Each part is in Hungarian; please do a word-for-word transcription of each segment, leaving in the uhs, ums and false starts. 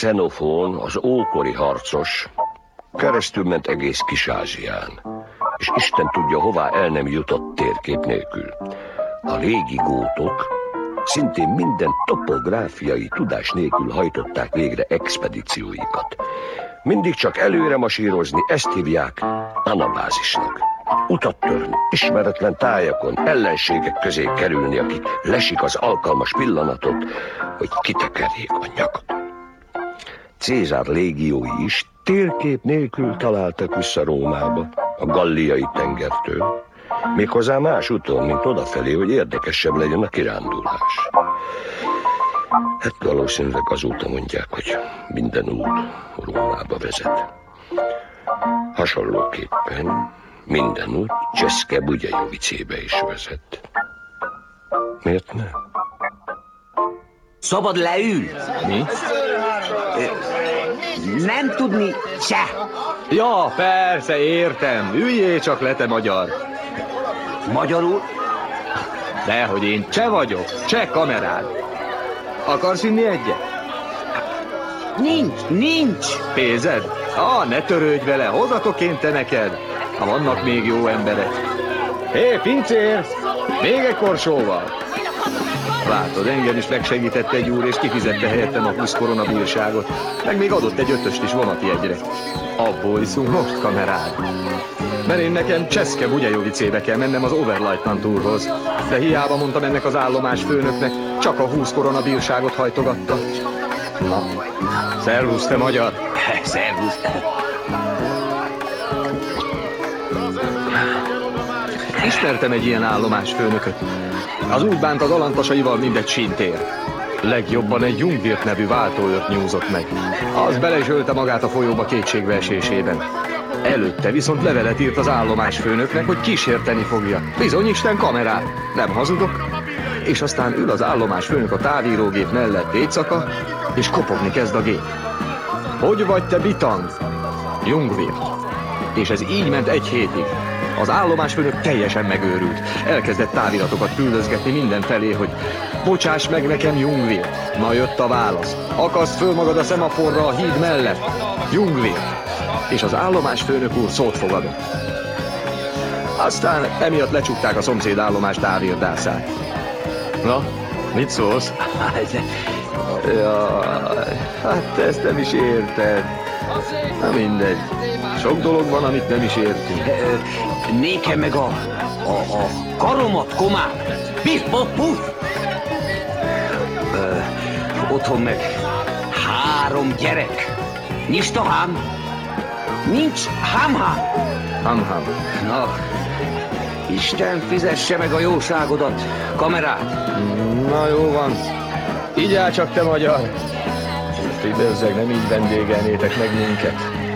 Xenofón, az ókori harcos, keresztül ment egész Kis-Ázsián, és Isten tudja, hová el nem jutott térkép nélkül. A régi gótok szintén minden topográfiai tudás nélkül hajtották végre expedícióikat. Mindig csak előre masírozni, ezt hívják anabázisnak. Utat törni, ismeretlen tájakon, ellenségek közé kerülni, akik lesik az alkalmas pillanatot, hogy kitekerjék a nyakat. Cézár légiói is térkép nélkül találtak vissza Rómába, a Galliai tengertől, méghozzá más úton, mint odafelé, hogy érdekesebb legyen a kirándulás. Hát valószínűleg azóta mondják, hogy minden út Rómába vezet. Hasonlóképpen minden út České Budějovice-be is vezet. Miért ne? Szabad leül? Mi? Nem tudni se. Ja, persze, értem. Üljél csak le, te magyar. Magyarul? Dehogy én cseh vagyok, cseh kamerád. Akarsz inni egyet? Nincs, nincs. Pénzed? Ah, ne törődj vele, hozatok én te neked. Ha vannak még jó emberek. Hé, pincér! Még egy korsóval. Látod, engem is megsegített egy úr, és kifizette helyettem a húsz korona bírságot. Meg még adott egy ötöst is vonati egyre. Abból iszunk most, kamerád. Mert én nekem České Budějovice-be kell mennem az Oberleutnant úrhoz. De hiába mondtam ennek az állomás főnöknek, csak a húsz korona bírságot hajtogatta. Na, szervusz, te magyar! Szervusz! Ismertem egy ilyen állomás főnököt. Az úgy bánt az alantasaival, mint egy sintér. Legjobban egy Jungwirth nevű váltóőrt nyúzott meg. Az belezsölte magát a folyóba kétségbeesésében. Előtte viszont levelet írt az állomás főnöknek, hogy kísérteni fogja. Bizony, Isten kamerát, nem hazudok. És aztán ül az állomás főnök a távírógép mellett éjszaka, és kopogni kezd a gép. Hogy vagy te, bitang? Jungwirth. És ez így ment egy hétig. Az állomásfőnök teljesen megőrült. Elkezdett táviratokat küldözgetni mindenfelé, hogy bocsáss meg nekem, Jungwirth. Na, jött a válasz. Akaszd föl magad a szemaforra a híd mellett. Jungwirth. És az állomásfőnök úr szót fogadott. Aztán emiatt lecsukták a szomszéd állomás távirdászát. Na, mit szólsz? Ja, hát ezt nem is érted. Na mindegy. Sok dolog van, amit nem is értünk. Nékem meg a, a, a karomat, komám. Biff, boff, puff. Otthon meg három gyerek. Nyista hám. Nincs hám-hám. Ham-ham. Na, Isten fizesse meg a jóságodat, kamerád. Na jó van. Így áll csak, te magyar. Most így bezzeg, nem így vendégelnétek meg minket.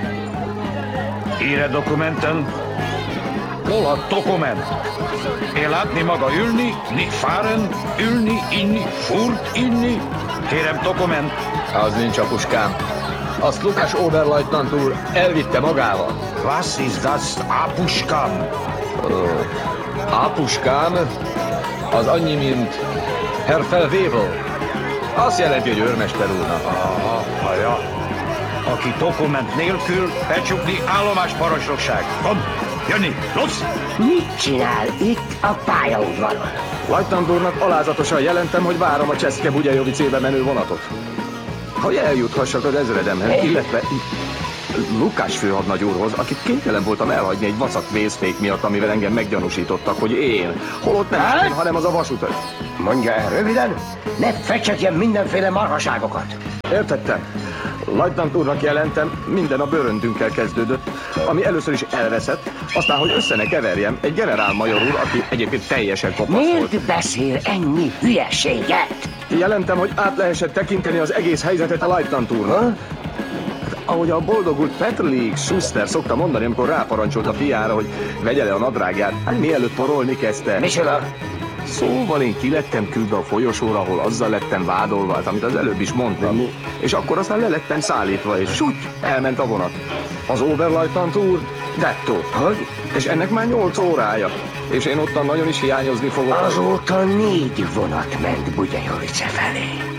Ihre dokumenten? Hol a dokument? Én látni maga ülni, ni fahren, ülni, inni, furt, inni. Kérem, dokument. Az nincs, apuskám. Azt Lukas Oberleutnant úr elvitte magával. Was ist das, apuskám? Oh. Apuskám az annyi, mint Herr Felvével. Azt jelenti, hogy őrmester úrnak. Aha, ja. Aki dokument nélkül becsukni állomásparancsnokság. Kom, jönni, lusz! Mit csinál itt a pályaudvaron? Leutnant úrnak alázatosan jelentem, hogy várom a České Budějovice-be menő vonatot. Hogy eljuthassak az ezredemhez, illetve Lukács főhadnagy úrhoz, akit kénytelen voltam elhagyni egy vacak vészfék miatt, amivel engem meggyanúsítottak, hogy én, holott nem is én, hanem az a vasút. Mondja el röviden, ne fecsegjen mindenféle marhaságokat. Értettem. Leutnant úrnak jelentem, minden a bőröndünkkel kezdődött, ami először is elveszett, aztán, hogy össze ne keverjem, egy generálmajor úr, aki egyébként teljesen kopasz Miért volt. beszél ennyi hülyeséget? Jelentem, hogy át lehessen tekinteni az egész helyzetet a Leutnant úrnak. Ha? Ahogy a boldogult Petrlik Schuster szokta mondani, amikor ráparancsolt a fiára, hogy vegye le a nadrágját, hát mielőtt porolni kezdte. Micsoda? Szóval én kilettem küldve a folyosóra, ahol azzal lettem vádolva, amit az előbb is mondtam. És akkor aztán le lettem szállítva, és súgy, elment a vonat. Az Oberleutnant úr dettó. Hogy? És ennek már nyolc órája. És én ottan nagyon is hiányozni fogok. Azóta négy vonat ment Budějovice felé.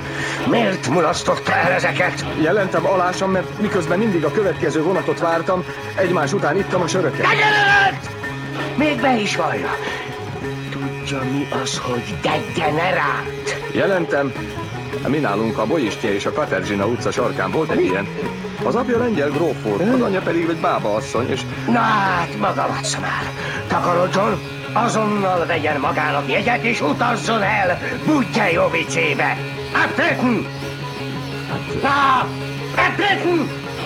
Miért mulasztotta el ezeket? Jelentem alásan, mert miközben mindig a következő vonatot vártam, egymás után ittam a söröket. Degenerált! Még be is vallja. Tudja, mi az, hogy degenerált? Jelentem. Mi nálunk a Bolyistje és a Katerzsina utca sarkán volt egy ilyen. Az apja lengyel gróf volt, az anyja pedig egy bába asszony, és... Na hát, maga látszom el. Takarodjon, azonnal vegyen magának jegyet, és utazzon el Butjejovicébe. Abtreten! Na, abtreten!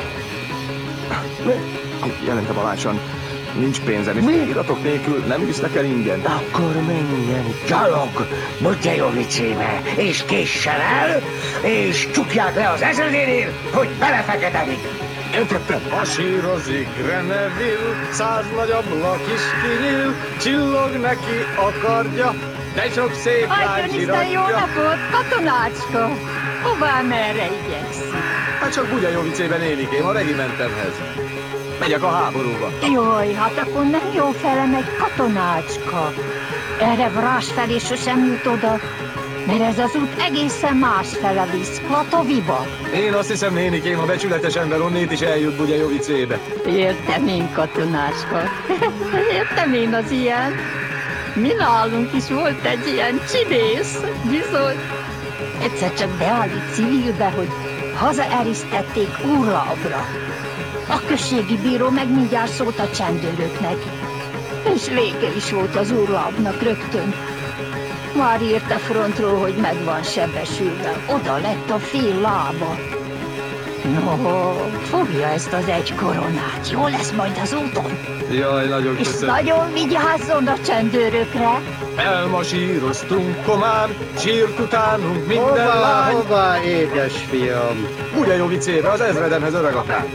Jelentem alásan. Nincs pénzem, és mi? Iratok nélkül nem visznek el ingyen. Akkor menjen gyalog Butjejovicébe, és késsen el, és csukják le az ezredénél, hogy belefeketedik. Értettem? Masírozik Greneville, száz nagy ablak is kinyíl, csillog neki a kardja, de sok szép lány Isten, jó zsiratja. napot, katonácska! Hová, merre igyekszik? Hát csak Bugajovicében élik én a regimentemhez. Megyek a háborúba. Jaj, hát akkor nem jó fele megy katonácska. Erre Vrás felé sosem jut oda, mert ez az út egészen másfele visz, Platoviba. Én azt hiszem, nénikém, a becsületes ember onnét is eljut Bugajovicébe. Értem én, katonácska. Értem én az ilyen. Mi nálunk is volt egy ilyen csinész, bizony. Egyszer csak beállít civilbe, hogy hazaerisztették Urlaubra. A községi bíró meg mindjárt szólt a csendőröknek. És vége is volt az Urlaubnak rögtön. Már írt a frontról, hogy meg van sebesülve. Oda lett a fél lába. No, fogja ezt az egy koronát. Jó lesz majd az úton. Jaj, nagyon És köszönöm. nagyon vigyázzon a csendőrökre. Elmasíroztunk komán, sírt utánunk minden Hová, lány. hová, édes fiam? Bugajovicébe, az ezredemhez, öregapám.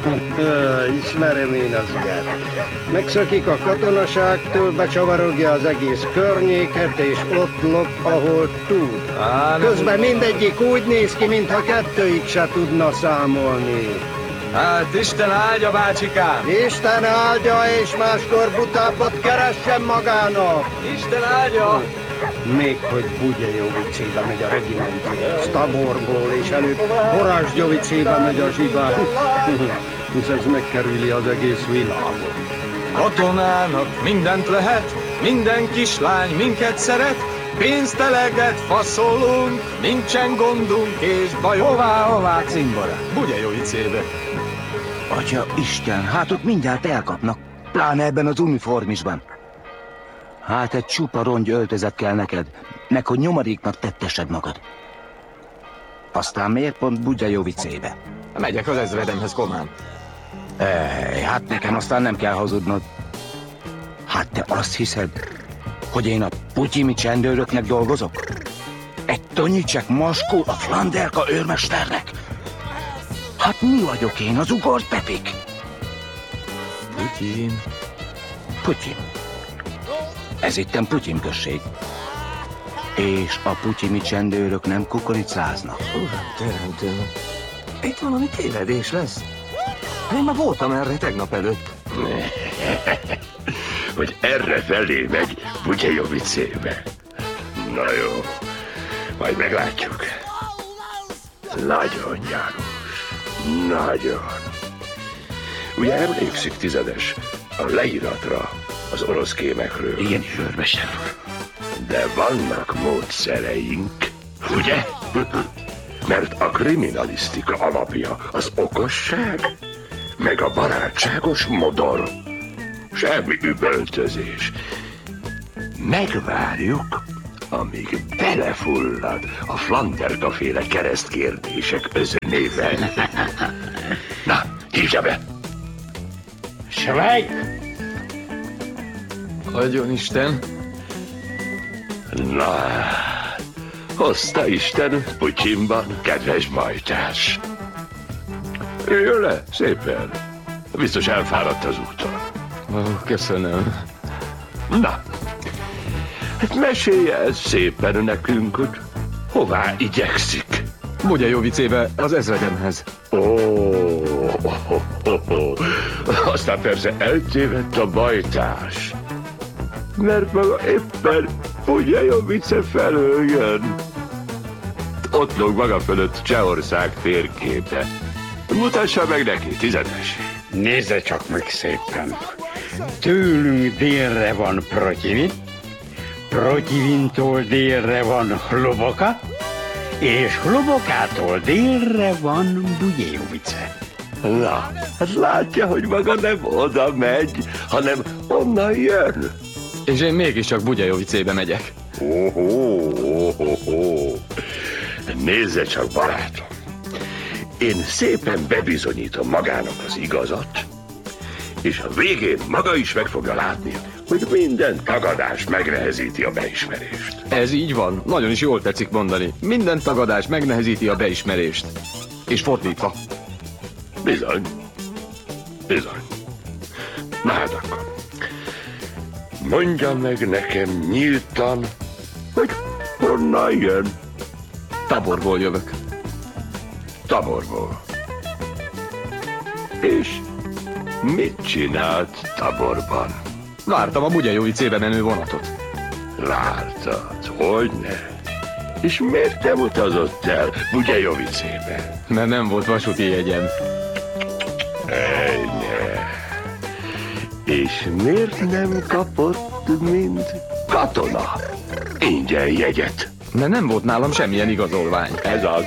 Ismerem én az ilyet. Megszakik a katonaságtól, becsavarogja az egész környéket, és ott lop, ahol tud. Á, nem- Közben mindegyik úgy néz ki, mintha kettőig se tudna számolni. Hát Isten áldja, bácsikám! Isten áldja, és máskor butábbot keressen magának! Isten áldja! Még hogy Bugajovicébe megy a regimentum, Staborból, és előtt Horásgyovicébe megy a zsibár. Hisz ez megkerüli az egész világot. Katonának mindent lehet, minden kislány minket szeret, pénzt eleget faszolunk, nincsen gondunk és bajunk. Hová, hová, cimbora? Bugajovicébe. Atya Isten, hát ott mindjárt elkapnak, pláne ebben az uniformisban. Hát egy csupa rongy öltözet kell neked, meg hogy nyomadéknak tettesed magad. Aztán miért pont Bugajovicébe? Megyek az ezredemhez, komán. Ej, hát nekem aztán nem kell hazudnod. Hát te azt hiszed, hogy én a putyimi csendőröknek dolgozok? Egy Tonyicek Maskó a Flanderka őrmesternek? Hát mi vagyok én, az ugort Pepik? Putyin. Putyim. Ez itten Putyim község. És a putyimi csendőrök nem kukoricáznak. Uram, teremtőm. Itt valami tévedés lesz. Én már voltam erre tegnap előtt. Hogy erre felé megy Bugajovicébe. Na jó, majd meglátjuk. Nagyon gyanús. Nagyon. Ugye emlékszik, tizedes, a leíratra az orosz kémekről? Igen is, őrmester úr. De vannak módszereink, ugye? Mert a kriminalisztika alapja az okosság, meg a barátságos modor. Semmi üvöltözés. Megvárjuk, amíg belefullad a Flanderka-féle keresztkérdések özönében. Na, hívja be! Schweig! Adjon Isten. Na, hozta Isten Putyinban, kedves bajtás. Jöjjön le, szépen. Biztos elfáradt az úton. Ó, köszönöm. Na, hát mesélje el szépen nekünk, hogy hová igyekszik. Bugajovicébe, az ezredemhez. Ó, oh, oh, oh, oh. Aztán persze eltévedt a bajtás. Mert maga éppen Bujajovice felől jön. ott lóg maga fölött Csehország térképe. Mutassa meg neki, tizedes. Nézze csak meg szépen. Tőlünk délre van Protyivin, Protyivintól délre van Hloboka, és Hlobokától délre van Budějovice. Na, hát látja, hogy maga nem oda megy, hanem onnan jön. És én mégiscsak Budějovicébe megyek. Ohó, ohó, nézze csak, barátom. Én szépen bebizonyítom magának az igazat, és a végén maga is meg fogja látni, hogy minden tagadás megnehezíti a beismerést. Ez így van, nagyon is jól tetszik mondani. Minden tagadás megnehezíti a beismerést. És fordítva. Bizony. Bizony. Na hát akkor. Mondja meg nekem nyíltan, hogy honnan jön. Taborból jövök. Taborból. És mit csinált Taborban? Vártam a Budějovicébe menő vonatot. Vártad, hogyne? És miért nem utazott el Budějovicébe? Mert nem volt vasúti jegyem. Ejne. És miért nem kapott, mint katona, ingyen jegyet? Mert nem volt nálam semmilyen igazolvány. Ez az.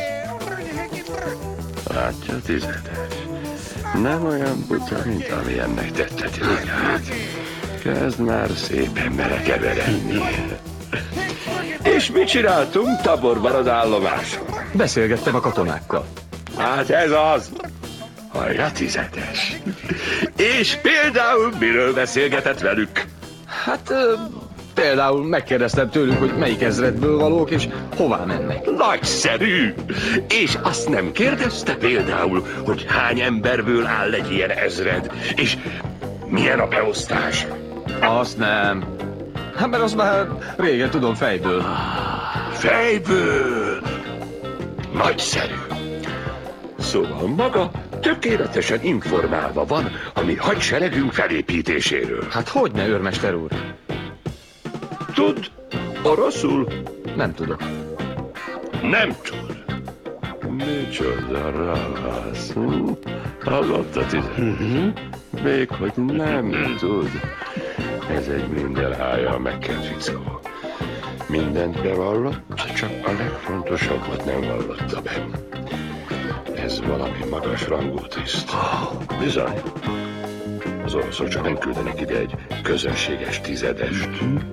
Látja, tizedes. Nem olyan buta, mint amilyennek tetted magát. Kezd már szépen belekeveredni. És mit csináltunk Taborban az állomáson? Beszélgettem a katonákkal. Hát ez az. Hallja, tizedes. És például miről beszélgetett velük? Hát ö, például megkérdeztem tőlük, hogy melyik ezredből valók, és hová mennek. Nagyszerű! És azt nem kérdezte például, hogy hány emberből áll egy ilyen ezred, és milyen a beosztás? Azt nem. Hát mert azt már régen tudom fejből. Fejből! Nagyszerű! Szóval maga tökéletesen informálva van a mi hadseregünk felépítéséről. Hát hogyne, őrmester úr? Tud oroszul? Nem tudok. Nem tud. Micsoda ravasz. Hm? Hallotta, tizedes? Még hogy nem tud. Ez egy minden hája megkent fickó. Mindent bevallott, csak a legfontosabbat nem vallotta be. Ez valami magas rangú tiszt. Bizony. Az oroszok csak nem küldenek ide egy közönséges tizedest.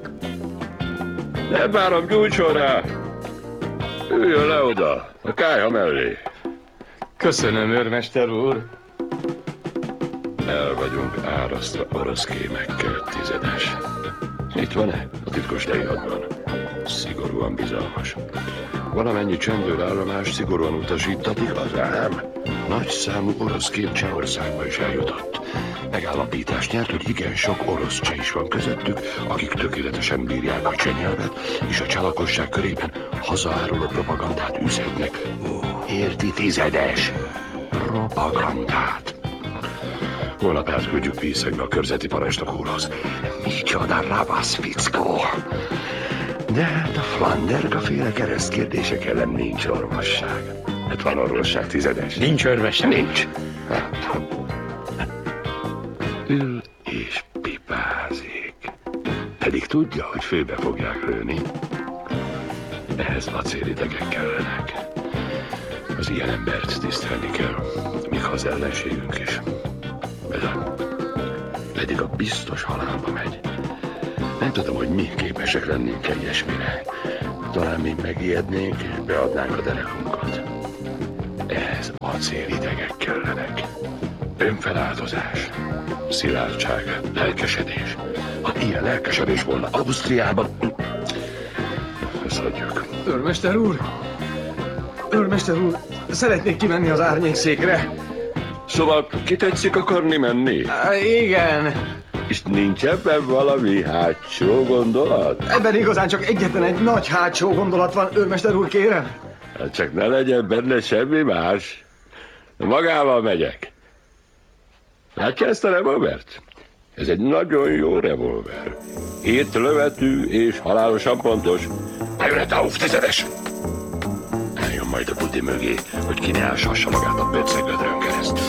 Nem várom, gyújtson rá! Üljön le oda, a kályha mellé. Köszönöm, őrmester úr. El vagyunk árasztva orosz kémekkel, tizedes. Itt van-e? A titkos leíratban. Szigorúan bizalmas. Valamennyi csendőrállomás szigorúan utasítatik hazám. Nagy számú orosz kém Csehországba is eljutott. Megállapítást nyert, hogy igen sok orosz cseh is van közöttük, akik tökéletesen bírják a cseh nyelvet, és a cseh lakosság körében hazaáruló propagandát üzhetnek. Érti, tizedes? Propagandát. Holnap átküldjük Vízszegbe a körzeti parancsnok úrhoz. Micsoda ravasz fickó! De hát a Flanderga féle keresztkérdések ellen nincs orvosság. Hát van orvosság, tizedes? Nincs örvese? Nincs. Hát. Ül és pipázik. Pedig tudja, hogy főbe fogják lőni. Ehhez acélidegek kellenek. Az ilyen embert tisztelni kell, még ha az ellenségünk is. Bizony. Pedig a biztos halálba megy. Nem tudom, hogy mi képesek lennénk ilyesmire. Talán mi megijednénk, és beadnánk a derekunkat. Ehhez acélidegek kellenek. Önfeláldozás, szilárdság, lelkesedés. Ha ilyen lelkesedés volna Ausztriában... Ezt adjuk. Őrmester úr! Őrmester úr! Szeretnék kimenni az árnyékszékre. Szóval ki tetszik akarni menni? Á, igen. És nincs ebben valami hátsó gondolat? Ebben igazán csak egyetlen egy nagy hátsó gondolat van, őrmester úr, kérem. Hát csak ne legyen benne semmi más. Magával megyek. Látja ezt a revolvert? Ez egy nagyon jó revolver. Hét lövetű és halálosan pontos. Eljön a tizedes! Eljön majd a budi mögé, hogy ki ne áshassa magát a pöccegödrön keresztül.